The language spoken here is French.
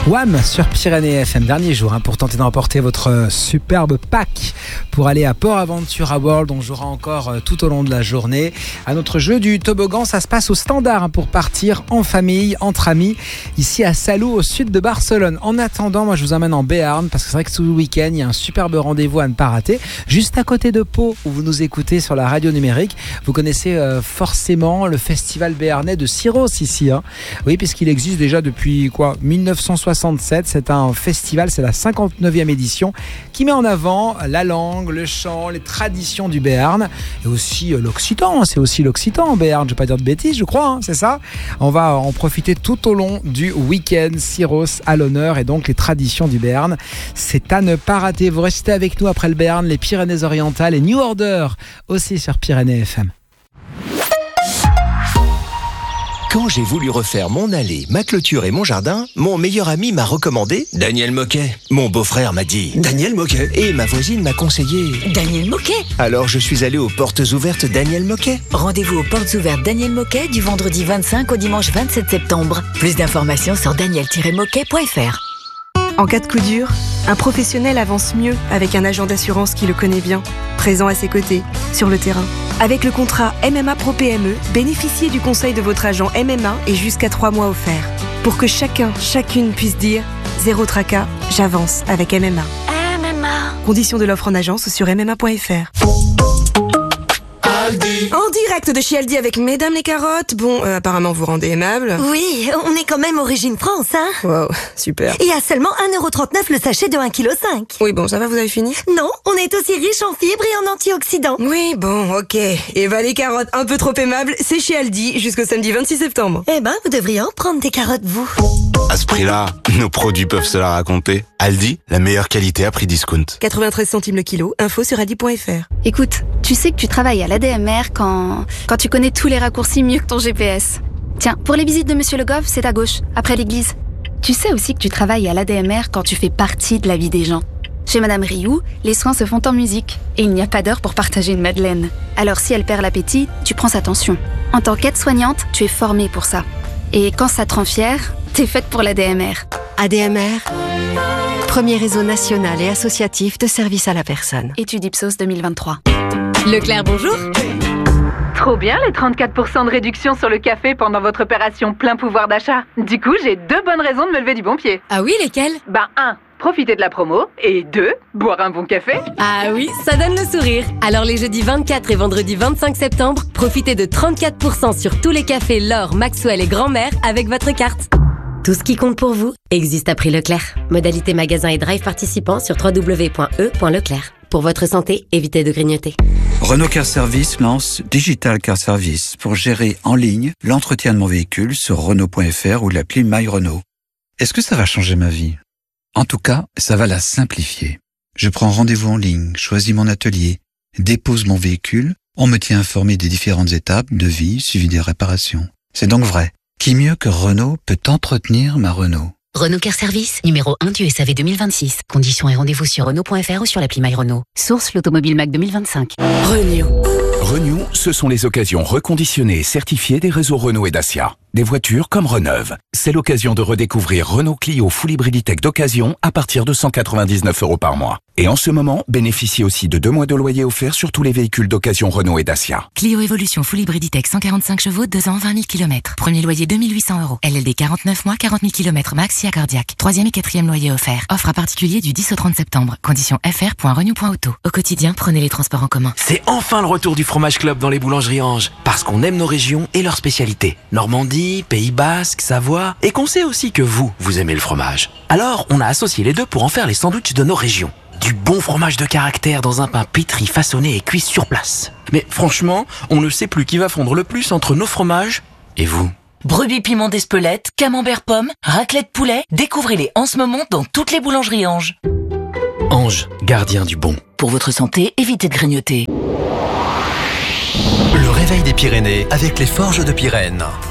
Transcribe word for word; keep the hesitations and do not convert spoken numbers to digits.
Wham sur Pyrénées F M, dernier jour hein, pour tenter de remporter votre superbe pack pour aller à Port Aventura World. On jouera encore tout au long de la journée à notre jeu du toboggan. Ça se passe au standard hein, pour partir en famille, entre amis, ici à Salou, au sud de Barcelone. En attendant, moi je vous emmène en Béarn parce que c'est vrai que tout le week-end il y a un superbe rendez-vous à ne pas rater. Juste à côté de Pau, où vous nous écoutez sur la radio numérique, vous connaissez euh, forcément le festival béarnais de Syros ici. Hein. Oui, puisqu'il existe déjà depuis quoi dix-neuf cent soixante-sept. C'est un festival, c'est la cinquante-neuvième édition qui met en avant la langue, le chant, les traditions du Béarn et aussi euh, l'occitan. C'est aussi l'occitan en Béarn, je ne vais pas dire de bêtises, je crois, hein, c'est ça. On va en profiter tout au long du week-end. Syros à l'honneur et donc les traditions du Béarn. C'est à ne pas rater. Vous restez avec nous après le Béarn, les Pyrénées-Orientales et New Order aussi sur Pyrénées F M. Quand j'ai voulu refaire mon allée, ma clôture et mon jardin, mon meilleur ami m'a recommandé Daniel Moquet. Mon beau-frère m'a dit Daniel Moquet. Et ma voisine m'a conseillé Daniel Moquet. Alors je suis allé aux portes ouvertes Daniel Moquet. Rendez-vous aux portes ouvertes Daniel Moquet du vendredi vingt-cinq au dimanche vingt-sept septembre. Plus d'informations sur daniel tiret moquet point f r. En cas de coup dur, un professionnel avance mieux avec un agent d'assurance qui le connaît bien, présent à ses côtés, sur le terrain. Avec le contrat M M A Pro P M E, bénéficiez du conseil de votre agent M M A et jusqu'à trois mois offerts. Pour que chacun, chacune puisse dire « Zéro tracas, j'avance avec M M A ». M M A. Conditions de l'offre en agence sur m m a point f r. En direct de chez Aldi avec Mesdames les carottes. Bon, euh, apparemment vous rendez aimable. Oui, on est quand même Origine France, hein. Wow, super. Et à seulement un euro trente-neuf le sachet de un virgule cinq kilos. Oui, bon, ça va, vous avez fini? Non, on est aussi riche en fibres et en antioxydants. Oui, bon, ok. Et bah les carottes un peu trop aimables, c'est chez Aldi jusqu'au samedi vingt-six septembre. Eh ben, vous devriez en prendre des carottes, vous. À ce prix-là, nos produits peuvent se la raconter. Aldi, la meilleure qualité à prix discount. quatre-vingt-treize centimes le kilo, info sur aldi point f r. Écoute, tu sais que tu travailles à l'A D M R quand... quand tu connais tous les raccourcis mieux que ton G P S. Tiens, pour les visites de Monsieur Le Goff, c'est à gauche, après l'église. Tu sais aussi que tu travailles à l'A D M R quand tu fais partie de la vie des gens. Chez Madame Rioux, les soins se font en musique et il n'y a pas d'heure pour partager une madeleine. Alors si elle perd l'appétit, tu prends sa tension. En tant qu'aide-soignante, tu es formée pour ça. Et quand ça te rend fière, t'es faite pour l'A D M R. A D M R, premier réseau national et associatif de services à la personne. Étude Ipsos deux mille vingt-trois. Leclerc, bonjour. Trop bien les trente-quatre pour cent de réduction sur le café pendant votre opération plein pouvoir d'achat. Du coup, j'ai deux bonnes raisons de me lever du bon pied. Ah oui, lesquelles? Ben un, profiter de la promo. Et deux, boire un bon café. Ah oui, ça donne le sourire. Alors les jeudis vingt-quatre et vendredi vingt-cinq septembre, profitez de trente-quatre pour cent sur tous les cafés L'Or, Maxwell et Grand-Mère avec votre carte. Tout ce qui compte pour vous existe à prix Leclerc. Modalité magasin et drive participants sur w w w point e point leclerc. Pour votre santé, évitez de grignoter. Renault Car Service lance Digital Car Service pour gérer en ligne l'entretien de mon véhicule sur renault point f r ou l'appli My Renault. Est-ce que ça va changer ma vie? En tout cas, ça va la simplifier. Je prends rendez-vous en ligne, choisis mon atelier, dépose mon véhicule, on me tient informé des différentes étapes de vie suivies des réparations. C'est donc vrai. Qui mieux que Renault peut entretenir ma Renault? Renault Car Service, numéro un du S A V deux mille vingt-six. Conditions et rendez-vous sur renault point f r ou sur l'appli My Renault. Source l'Automobile Mac deux mille vingt-cinq. Renew. Renew, ce sont les occasions reconditionnées et certifiées des réseaux Renault et Dacia. Des voitures comme reneuves. C'est l'occasion de redécouvrir Renault Clio Full Hybrid Tech d'occasion à partir de cent quatre-vingt-dix-neuf euros par mois. Et en ce moment, bénéficiez aussi de deux mois de loyer offert sur tous les véhicules d'occasion Renault et Dacia. Clio Evolution Full Hybrid Tech cent quarante-cinq chevaux, deux ans, vingt mille kilomètres. Premier loyer deux mille huit cents euros. L L D quarante-neuf mois, quarante mille kilomètres max, si cardiaque. Troisième et quatrième loyer offert. Offre à particulier du dix au trente septembre. Conditions f r point renew point auto. Au quotidien, prenez les transports en commun. C'est enfin le retour du fromage club dans les boulangeries Ange. Parce qu'on aime nos régions et leurs spécialités. Normandie, Pays-Bas, Savoie, et qu'on sait aussi que vous, vous aimez le fromage. Alors, on a associé les deux pour en faire les sandwichs de nos régions. Du bon fromage de caractère dans un pain pétri, façonné et cuit sur place. Mais franchement, on ne sait plus qui va fondre le plus entre nos fromages et vous. Brebis piment d'Espelette, camembert pomme, raclette poulet, découvrez-les en ce moment dans toutes les boulangeries Ange. Ange, gardien du bon. Pour votre santé, évitez de grignoter. Le réveil des Pyrénées avec les Forges de Pyrène.